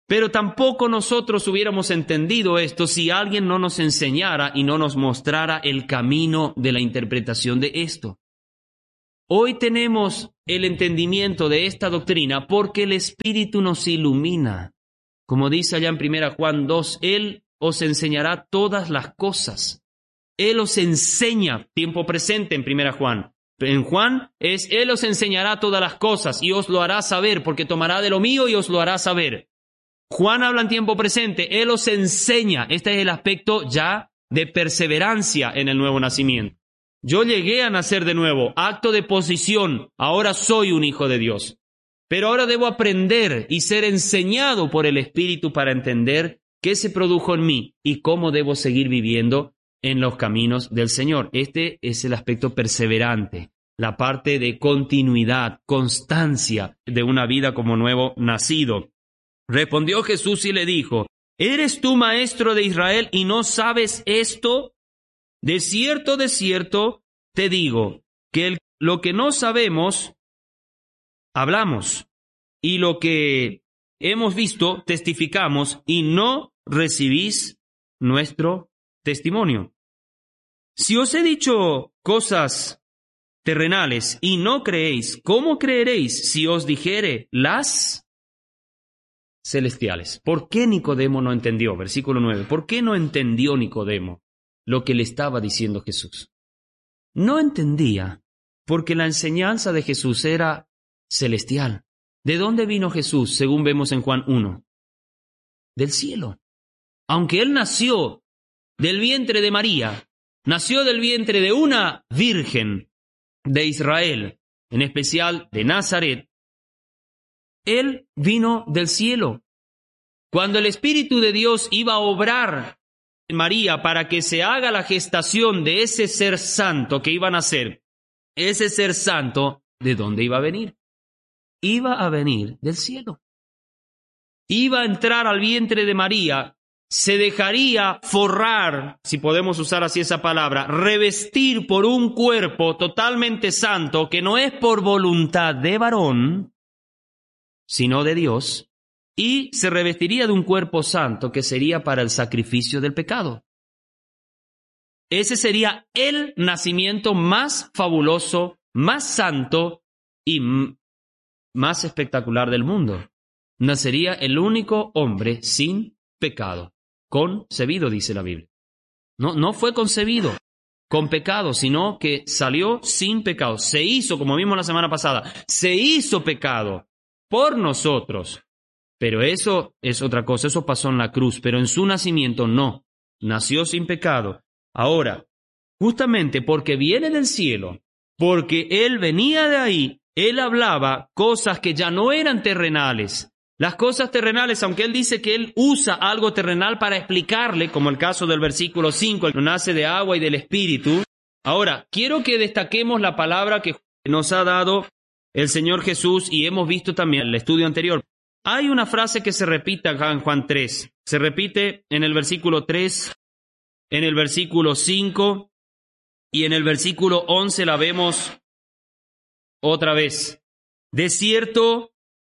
Pero tampoco nosotros hubiéramos entendido esto si alguien no nos enseñara y no nos mostrara el camino de la interpretación de esto. Hoy tenemos el entendimiento de esta doctrina porque el Espíritu nos ilumina. Como dice allá en 1 Juan 2, Él os enseñará todas las cosas. Él os enseña, tiempo presente en 1 Juan. En Juan es, Él os enseñará todas las cosas y os lo hará saber, porque tomará de lo mío y os lo hará saber. Juan habla en tiempo presente, Él os enseña. Este es el aspecto ya de perseverancia en el nuevo nacimiento. Yo llegué a nacer de nuevo, acto de posición, ahora soy un hijo de Dios. Pero ahora debo aprender y ser enseñado por el Espíritu para entender qué se produjo en mí y cómo debo seguir viviendo en los caminos del Señor. Este es el aspecto perseverante, la parte de continuidad, constancia de una vida como nuevo nacido. Respondió Jesús y le dijo, ¿eres tú maestro de Israel y no sabes esto? De cierto, te digo, que lo que no sabemos, hablamos, y lo que hemos visto, testificamos, y no recibís nuestro testimonio. Si os he dicho cosas terrenales y no creéis, ¿cómo creeréis si os dijere las celestiales? ¿Por qué Nicodemo no entendió? Versículo 9. ¿Por qué no entendió Nicodemo lo que le estaba diciendo Jesús? No entendía porque la enseñanza de Jesús era celestial. ¿De dónde vino Jesús, según vemos en Juan 1? Del cielo. Aunque Él nació del vientre de María, nació del vientre de una virgen de Israel, en especial de Nazaret, Él vino del cielo. Cuando el Espíritu de Dios iba a obrar en María para que se haga la gestación de ese ser santo que iba a nacer, ese ser santo, ¿de dónde iba a venir? Iba a venir del cielo. Iba a entrar al vientre de María, se dejaría forrar, si podemos usar así esa palabra, revestir por un cuerpo totalmente santo que no es por voluntad de varón, sino de Dios, y se revestiría de un cuerpo santo que sería para el sacrificio del pecado. Ese sería el nacimiento más fabuloso, más santo y más espectacular del mundo. Nacería el único hombre sin pecado, concebido, dice la Biblia. No fue concebido con pecado, sino que salió sin pecado. Se hizo, como vimos la semana pasada, se hizo pecado por nosotros. Pero eso es otra cosa, eso pasó en la cruz, pero en su nacimiento no, nació sin pecado. Ahora, justamente porque viene del cielo, porque Él venía de ahí, Él hablaba cosas que ya no eran terrenales. Las cosas terrenales, aunque Él dice que Él usa algo terrenal para explicarle, como el caso del versículo 5, Él nace de agua y del Espíritu. Ahora, quiero que destaquemos la palabra que nos ha dado el Señor Jesús y hemos visto también en el estudio anterior. Hay una frase que se repite acá en Juan 3. Se repite en el versículo 3, en el versículo 5 y en el versículo 11 la vemos otra vez. De cierto,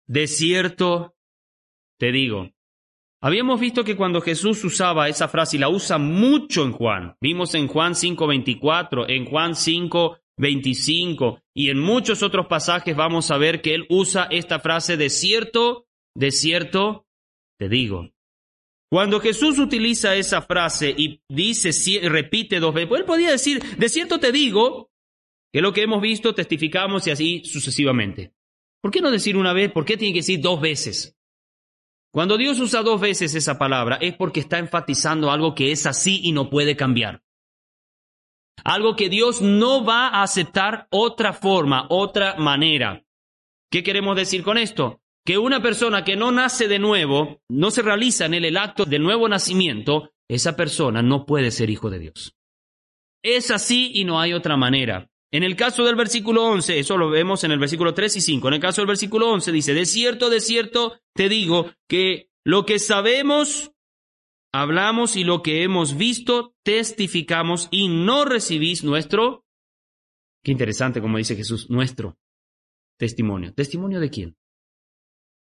te digo. Habíamos visto que cuando Jesús usaba esa frase, y la usa mucho en Juan, vimos en Juan 5:24, en Juan 5:25, y en muchos otros pasajes vamos a ver que Él usa esta frase, de cierto, te digo. Cuando Jesús utiliza esa frase y dice, repite dos veces, pues Él podía decir, de cierto te digo, que es lo que hemos visto, testificamos y así sucesivamente. ¿Por qué no decir una vez? ¿Por qué tiene que decir dos veces? Cuando Dios usa dos veces esa palabra es porque está enfatizando algo que es así y no puede cambiar. Algo que Dios no va a aceptar otra forma, otra manera. ¿Qué queremos decir con esto? Que una persona que no nace de nuevo, no se realiza en él el acto del nuevo nacimiento, esa persona no puede ser hijo de Dios. Es así y no hay otra manera. En el caso del versículo 11, eso lo vemos en el versículo 3 y 5, en el caso del versículo 11 dice, de cierto, te digo que lo que sabemos, hablamos y lo que hemos visto, testificamos y no recibís nuestro, qué interesante como dice Jesús, nuestro testimonio. ¿Testimonio de quién?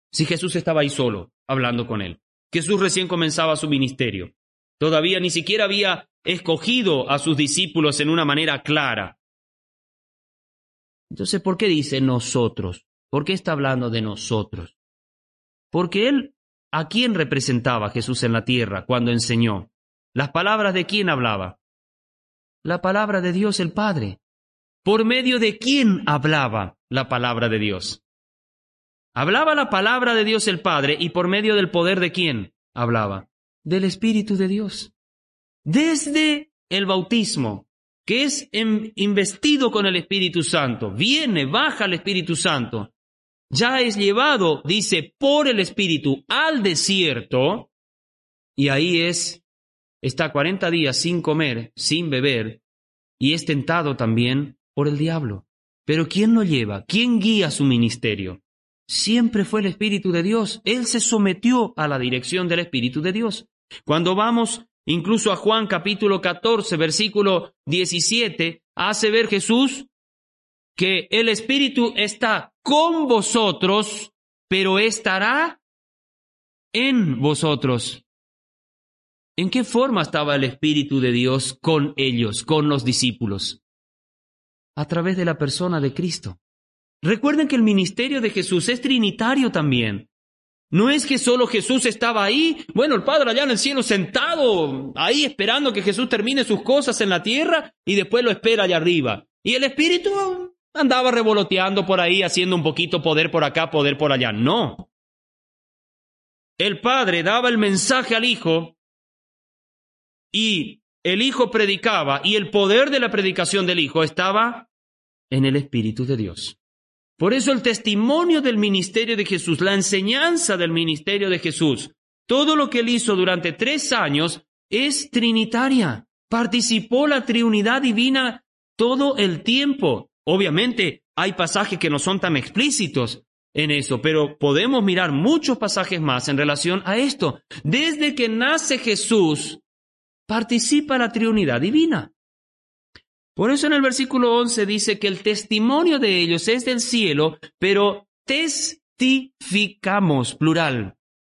si Jesús estaba ahí solo, hablando con él? Jesús recién comenzaba su ministerio. Todavía ni siquiera había escogido a sus discípulos en una manera clara. Entonces, ¿por qué dice nosotros? ¿Por qué está hablando de nosotros? Porque él, ¿a quién representaba Jesús en la tierra cuando enseñó? ¿Las palabras de quién hablaba? La palabra de Dios el Padre. ¿Por medio de quién hablaba la palabra de Dios? Hablaba la palabra de Dios el Padre, y por medio del poder de quién hablaba? Del Espíritu de Dios. Desde el bautismo, que es investido con el Espíritu Santo, baja el Espíritu Santo, ya es llevado, dice, por el Espíritu al desierto, y ahí está 40 días sin comer, sin beber, y es tentado también por el diablo. Pero ¿quién lo lleva? ¿Quién guía su ministerio? Siempre fue el Espíritu de Dios. Él se sometió a la dirección del Espíritu de Dios. Cuando vamos incluso a Juan capítulo 14, versículo 17, hace ver Jesús que el Espíritu está con vosotros, pero estará en vosotros. ¿En qué forma estaba el Espíritu de Dios con ellos, con los discípulos? A través de la persona de Cristo. Recuerden que el ministerio de Jesús es trinitario también. No es que solo Jesús estaba ahí, el Padre allá en el cielo sentado, ahí esperando que Jesús termine sus cosas en la tierra y después lo espera allá arriba. Y el Espíritu andaba revoloteando por ahí, haciendo un poquito poder por acá, poder por allá. No. El Padre daba el mensaje al Hijo y el Hijo predicaba, y el poder de la predicación del Hijo estaba en el Espíritu de Dios. Por eso el testimonio del ministerio de Jesús, la enseñanza del ministerio de Jesús, todo lo que él hizo durante 3 años es trinitaria. Participó la Trinidad divina todo el tiempo. Obviamente hay pasajes que no son tan explícitos en eso, pero podemos mirar muchos pasajes más en relación a esto. Desde que nace Jesús, participa la Trinidad divina. Por eso en el versículo 11 dice que el testimonio de ellos es del cielo, pero testificamos, plural.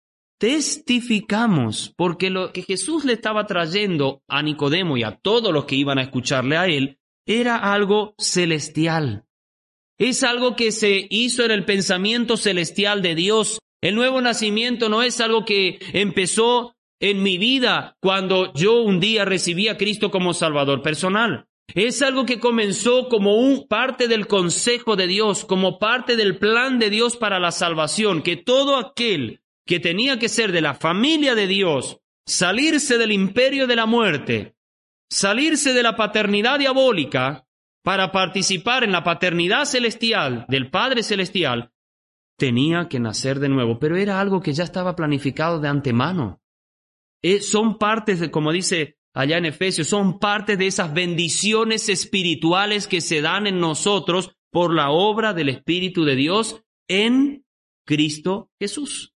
Testificamos, porque lo que Jesús le estaba trayendo a Nicodemo y a todos los que iban a escucharle a él, era algo celestial. Es algo que se hizo en el pensamiento celestial de Dios. El nuevo nacimiento no es algo que empezó en mi vida cuando yo un día recibí a Cristo como Salvador personal. Es algo que comenzó como parte del consejo de Dios, como parte del plan de Dios para la salvación, que todo aquel que tenía que ser de la familia de Dios, salirse del imperio de la muerte, salirse de la paternidad diabólica para participar en la paternidad celestial del Padre Celestial, tenía que nacer de nuevo, pero era algo que ya estaba planificado de antemano. Son partes de, como dice allá en Efesios, son parte de esas bendiciones espirituales que se dan en nosotros por la obra del Espíritu de Dios en Cristo Jesús.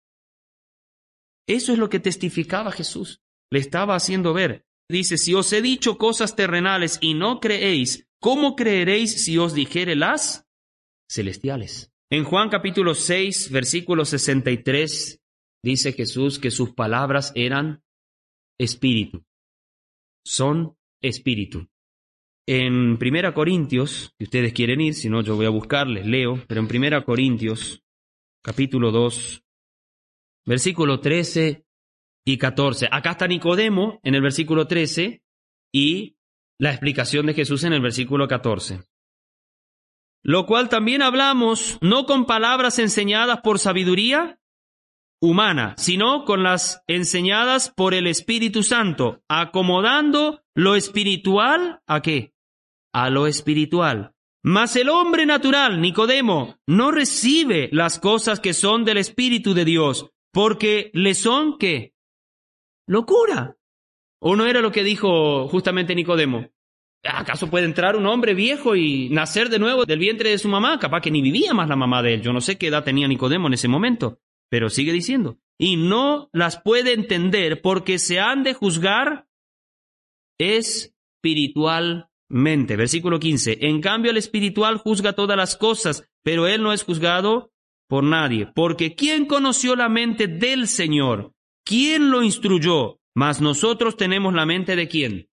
Eso es lo que testificaba Jesús. Le estaba haciendo ver. Dice, si os he dicho cosas terrenales y no creéis, ¿cómo creeréis si os dijere las celestiales? En Juan capítulo 6, versículo 63, dice Jesús que sus palabras eran espíritu. Son espíritu. En 1 Corintios, si ustedes quieren ir, si no yo voy a buscarles, leo, pero en 1 Corintios, capítulo 2, versículo 13 y 14. Acá está Nicodemo en el versículo 13 y la explicación de Jesús en el versículo 14. Lo cual también hablamos, no con palabras enseñadas por sabiduría humana, sino con las enseñadas por el Espíritu Santo, acomodando lo espiritual, ¿a qué? A lo espiritual. Mas el hombre natural, Nicodemo, no recibe las cosas que son del Espíritu de Dios, porque le son, ¿qué? Locura. ¿O no era lo que dijo justamente Nicodemo? ¿Acaso puede entrar un hombre viejo y nacer de nuevo del vientre de su mamá? Capaz que ni vivía más la mamá de él. Yo no sé qué edad tenía Nicodemo en ese momento. Pero sigue diciendo, y no las puede entender porque se han de juzgar espiritualmente. Versículo 15, en cambio el espiritual juzga todas las cosas, pero él no es juzgado por nadie, porque ¿quién conoció la mente del Señor? ¿Quién lo instruyó? Mas nosotros tenemos la mente ¿de quién?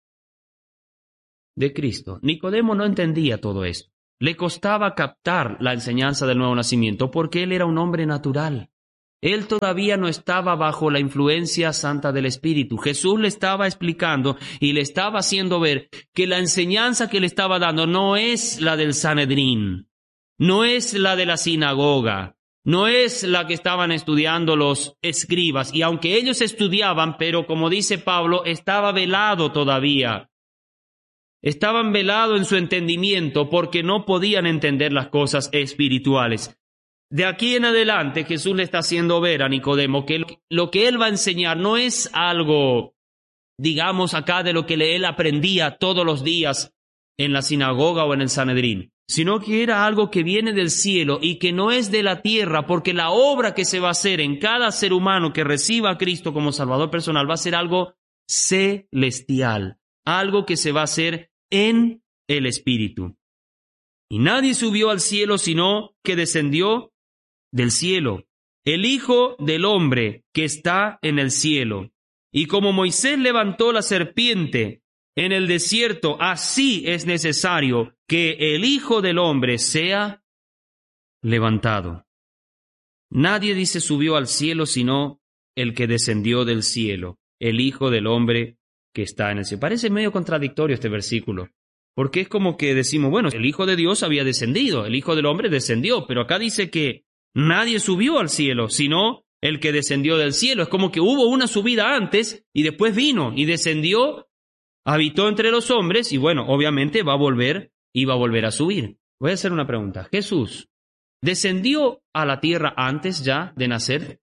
De Cristo. Nicodemo no entendía todo esto. Le costaba captar la enseñanza del nuevo nacimiento porque él era un hombre natural. Él todavía no estaba bajo la influencia santa del Espíritu. Jesús le estaba explicando y le estaba haciendo ver que la enseñanza que le estaba dando no es la del Sanedrín, no es la de la sinagoga, no es la que estaban estudiando los escribas. Y aunque ellos estudiaban, pero como dice Pablo, estaba velado todavía. Estaban velados en su entendimiento porque no podían entender las cosas espirituales. De aquí en adelante Jesús le está haciendo ver a Nicodemo que lo que él va a enseñar no es algo, digamos acá, de lo que él aprendía todos los días en la sinagoga o en el Sanedrín, sino que era algo que viene del cielo y que no es de la tierra, porque la obra que se va a hacer en cada ser humano que reciba a Cristo como Salvador personal va a ser algo celestial, algo que se va a hacer en el Espíritu. Y nadie subió al cielo sino que descendió del cielo, el Hijo del Hombre que está en el cielo. Y como Moisés levantó la serpiente en el desierto, así es necesario que el Hijo del Hombre sea levantado. Nadie dice subió al cielo sino el que descendió del cielo, el Hijo del Hombre que está en el cielo. Parece medio contradictorio este versículo, porque es como que decimos, bueno, el Hijo de Dios había descendido, el Hijo del Hombre descendió, pero acá dice que nadie subió al cielo, sino el que descendió del cielo. Es como que hubo una subida antes y después vino y descendió, habitó entre los hombres y bueno, obviamente va a volver y va a volver a subir. Voy a hacer una pregunta. ¿Jesús descendió a la tierra antes ya de nacer?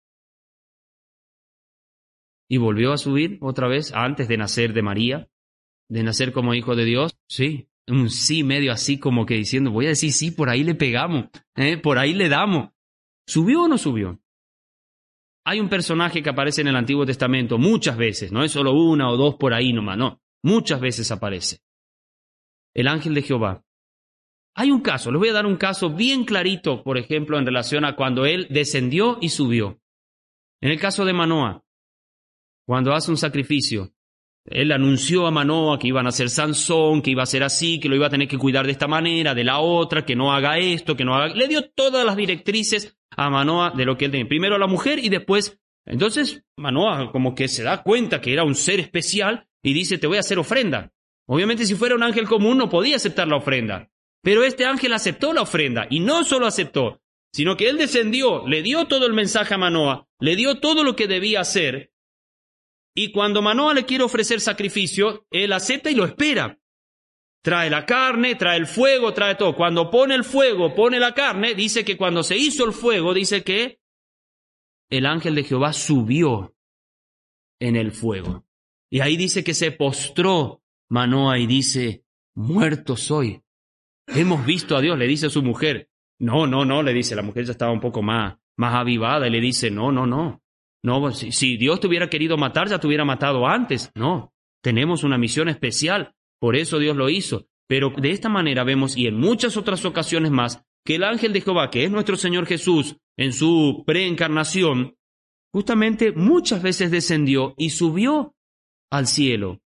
¿Y volvió a subir otra vez antes de nacer de María? ¿De nacer como hijo de Dios? Sí. Un sí medio así como que diciendo, voy a decir sí, por ahí le pegamos, por ahí le damos. ¿Subió o no subió? Hay un personaje que aparece en el Antiguo Testamento muchas veces, no es solo una o dos por ahí nomás, no. Muchas veces aparece. El ángel de Jehová. Hay un caso, les voy a dar un caso bien clarito, por ejemplo, en relación a cuando él descendió y subió. En el caso de Manoah, cuando hace un sacrificio, él anunció a Manoah que iban a ser Sansón, que iba a ser así, que lo iba a tener que cuidar de esta manera, de la otra, que no haga esto, que no haga... Le dio todas las directrices a Manoah de lo que él tenía. Primero a la mujer y después... Entonces Manoah como que se da cuenta que era un ser especial y dice, te voy a hacer ofrenda. Obviamente si fuera un ángel común no podía aceptar la ofrenda. Pero este ángel aceptó la ofrenda y no solo aceptó, sino que él descendió, le dio todo el mensaje a Manoah, le dio todo lo que debía hacer. Y cuando Manoah le quiere ofrecer sacrificio, él acepta y lo espera. Trae la carne, trae el fuego, trae todo. Cuando pone el fuego, pone la carne, dice que cuando se hizo el fuego, dice que el ángel de Jehová subió en el fuego. Y ahí dice que se postró Manoah y dice, muerto soy. Hemos visto a Dios, le dice a su mujer. No, le dice, la mujer ya estaba un poco más avivada y le dice, no. No, si Dios te hubiera querido matar, ya te hubiera matado antes. No, tenemos una misión especial, por eso Dios lo hizo. Pero de esta manera vemos, y en muchas otras ocasiones más, que el ángel de Jehová, que es nuestro Señor Jesús, en su preencarnación, justamente muchas veces descendió y subió al cielo.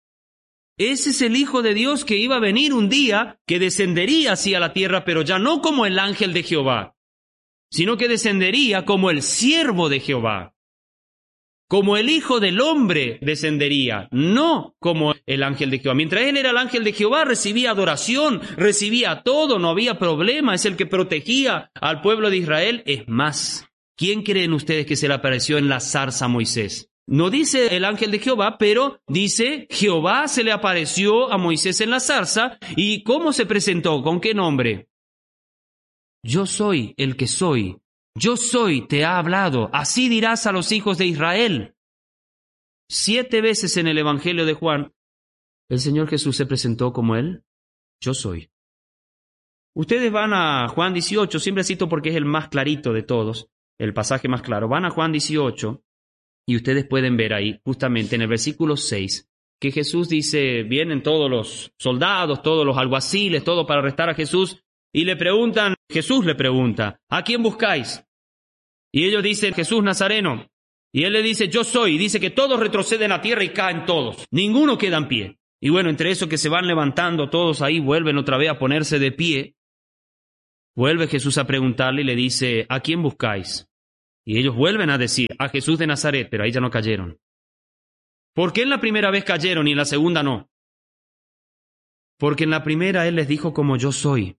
Ese es el Hijo de Dios que iba a venir un día, que descendería hacia la tierra, pero ya no como el ángel de Jehová, sino que descendería como el siervo de Jehová. Como el Hijo del Hombre descendería, no como el ángel de Jehová. Mientras él era el ángel de Jehová, recibía adoración, recibía todo, no había problema, es el que protegía al pueblo de Israel. Es más, ¿quién creen ustedes que se le apareció en la zarza a Moisés? No dice el ángel de Jehová, pero dice Jehová se le apareció a Moisés en la zarza. ¿Y cómo se presentó? ¿Con qué nombre? Yo soy el que soy. Yo soy, te ha hablado, así dirás a los hijos de Israel. 7 veces en el Evangelio de Juan, el Señor Jesús se presentó como Él, yo soy. Ustedes van a Juan 18, siempre cito porque es el más clarito de todos, el pasaje más claro. Van a Juan 18 y ustedes pueden ver ahí, justamente en el versículo 6, que Jesús dice, vienen todos los soldados, todos los alguaciles, todo para arrestar a Jesús, y le preguntan, Jesús le pregunta, ¿a quién buscáis? Y ellos dicen, Jesús Nazareno. Y él le dice, yo soy. Y dice que todos retroceden a tierra y caen todos. Ninguno queda en pie. Y bueno, entre eso que se van levantando todos ahí, vuelven otra vez a ponerse de pie. Vuelve Jesús a preguntarle y le dice, ¿a quién buscáis? Y ellos vuelven a decir, a Jesús de Nazaret, pero ahí ya no cayeron. ¿Por qué en la primera vez cayeron y en la segunda no? Porque en la primera Él les dijo como yo soy.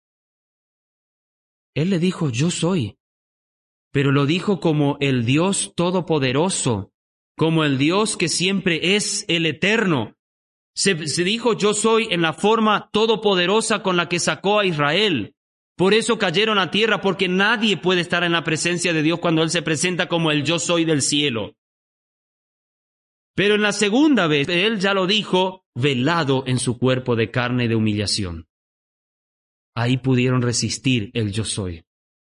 Él le dijo yo soy, pero lo dijo como el Dios todopoderoso, como el Dios que siempre es el eterno. Se dijo yo soy en la forma todopoderosa con la que sacó a Israel. Por eso cayeron a tierra, porque nadie puede estar en la presencia de Dios cuando Él se presenta como el yo soy del cielo. Pero en la segunda vez, Él ya lo dijo, velado en su cuerpo de carne de humillación. Ahí pudieron resistir el yo soy.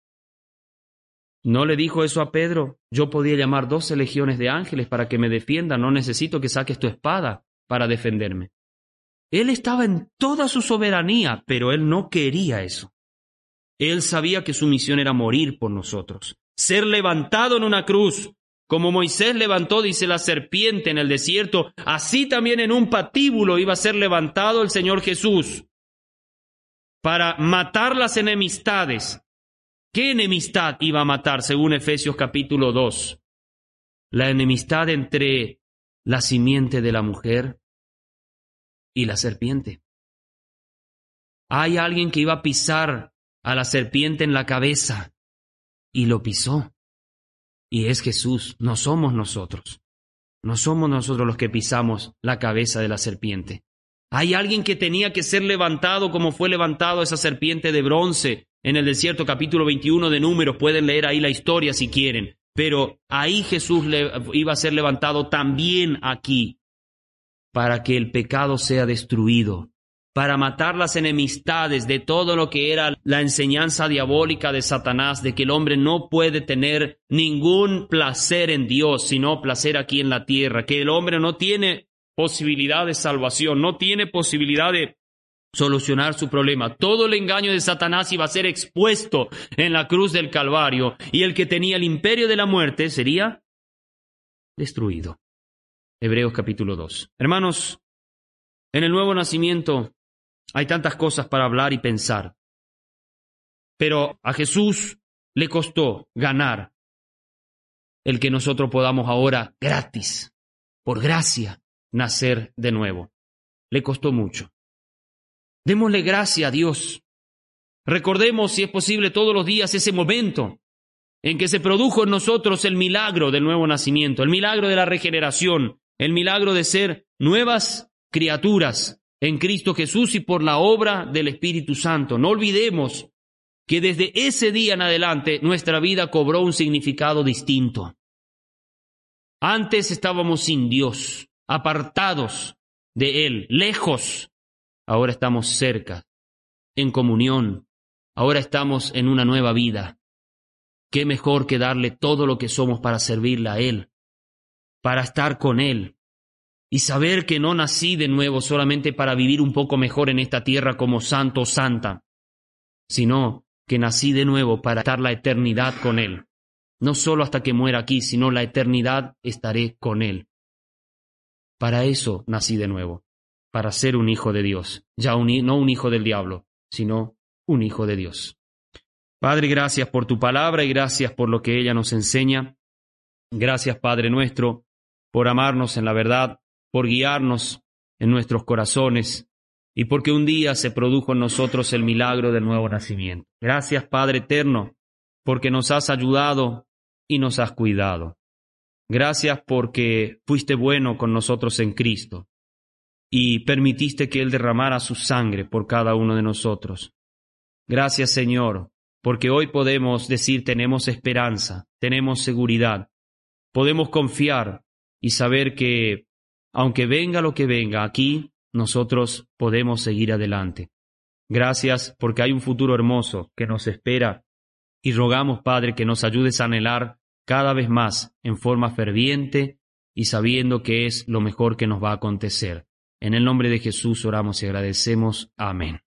¿No le dijo eso a Pedro? Yo podía llamar 12 legiones de ángeles para que me defiendan, no necesito que saques tu espada para defenderme. Él estaba en toda su soberanía, pero Él no quería eso. Él sabía que su misión era morir por nosotros, ser levantado en una cruz. Como Moisés levantó, dice, la serpiente en el desierto, así también en un patíbulo iba a ser levantado el Señor Jesús para matar las enemistades. ¿Qué enemistad iba a matar según Efesios capítulo 2? La enemistad entre la simiente de la mujer y la serpiente. Hay alguien que iba a pisar a la serpiente en la cabeza y lo pisó. Y es Jesús, no somos nosotros. No somos nosotros los que pisamos la cabeza de la serpiente. Hay alguien que tenía que ser levantado como fue levantado esa serpiente de bronce en el desierto, capítulo 21 de Números. Pueden leer ahí la historia si quieren. Pero ahí Jesús iba a ser levantado también aquí para que el pecado sea destruido, para matar las enemistades de todo lo que era la enseñanza diabólica de Satanás, de que el hombre no puede tener ningún placer en Dios, sino placer aquí en la tierra, que el hombre no tiene posibilidad de salvación, no tiene posibilidad de solucionar su problema. Todo el engaño de Satanás iba a ser expuesto en la cruz del Calvario, y el que tenía el imperio de la muerte sería destruido. Hebreos capítulo 2. Hermanos, en el nuevo nacimiento hay tantas cosas para hablar y pensar, pero a Jesús le costó ganar el que nosotros podamos ahora gratis, por gracia, nacer de nuevo. Le costó mucho. Démosle gracia a Dios. Recordemos, si es posible, todos los días ese momento en que se produjo en nosotros el milagro del nuevo nacimiento, el milagro de la regeneración, el milagro de ser nuevas criaturas en Cristo Jesús y por la obra del Espíritu Santo. No olvidemos que desde ese día en adelante nuestra vida cobró un significado distinto. Antes estábamos sin Dios, apartados de Él, lejos. Ahora estamos cerca, en comunión. Ahora estamos en una nueva vida. Qué mejor que darle todo lo que somos para servirle a Él, para estar con Él. Y saber que no nací de nuevo solamente para vivir un poco mejor en esta tierra como santo o santa, sino que nací de nuevo para estar la eternidad con Él. No solo hasta que muera aquí, sino la eternidad estaré con Él. Para eso nací de nuevo, para ser un hijo de Dios, ya no un hijo del diablo, sino un hijo de Dios. Padre, gracias por tu palabra y gracias por lo que ella nos enseña. Gracias, Padre nuestro, por amarnos en la verdad, por guiarnos en nuestros corazones y porque un día se produjo en nosotros el milagro del nuevo nacimiento. Gracias, Padre eterno, porque nos has ayudado y nos has cuidado. Gracias porque fuiste bueno con nosotros en Cristo y permitiste que Él derramara su sangre por cada uno de nosotros. Gracias, Señor, porque hoy podemos decir tenemos esperanza, tenemos seguridad, podemos confiar y saber que aunque venga lo que venga, aquí nosotros podemos seguir adelante. Gracias porque hay un futuro hermoso que nos espera y rogamos, Padre, que nos ayudes a anhelar cada vez más en forma ferviente y sabiendo que es lo mejor que nos va a acontecer. En el nombre de Jesús oramos y agradecemos. Amén.